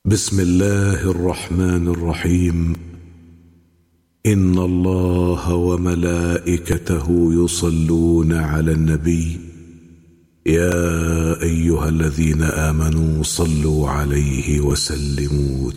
بسم الله الرحمن الرحيم. إن الله وملائكته يصلون على النبي يا أيها الذين آمنوا صلوا عليه وسلموا